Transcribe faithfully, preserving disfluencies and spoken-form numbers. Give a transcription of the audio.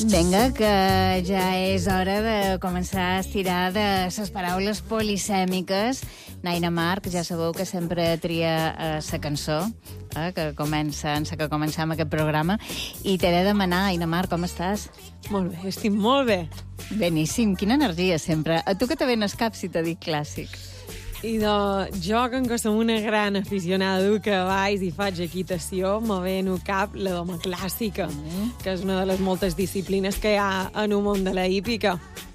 Vinga, que ja és hora de començar a estirar de les paraules polisèmiques. Naina Marc, ja sabeu que sempre tria eh, la cançó eh, que comença, en la que començam aquest programa. I t'he de demanar, Naina Marc, com estàs? Molt bé, estic molt bé. Beníssim, quina energia sempre. A tu que te venes cap si t'he dit clàssic. I de, jo, com que som una gran aficionada de cavalls i faig equitació, me ve en el cap la doma clàssica, mm. que és una de les moltes disciplines que hi ha en el món de la hípica.